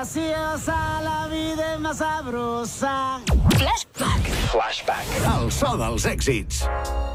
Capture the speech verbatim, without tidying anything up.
graciosa, la vida es más sabrosa. Flashback. Flashback. El so dels èxits.